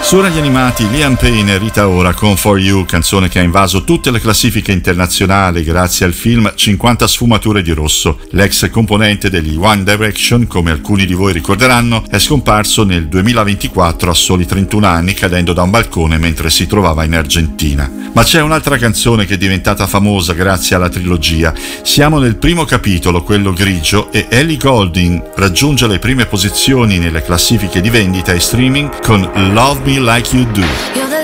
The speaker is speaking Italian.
Su Radio Animati, Liam Payne e Rita Ora con For You, canzone che ha invaso tutte le classifiche internazionali grazie al film 50 sfumature di rosso. L'ex componente degli One Direction, come alcuni di voi ricorderanno, è scomparso nel 2024 a soli 31 anni, cadendo da un balcone mentre si trovava in Argentina. Ma c'è un'altra canzone che è diventata famosa grazie alla trilogia. Siamo nel primo capitolo, quello grigio, e Ellie Goulding raggiunge le prime posizioni nelle classifiche di vendita e streaming con Love Me Like You Do. You're the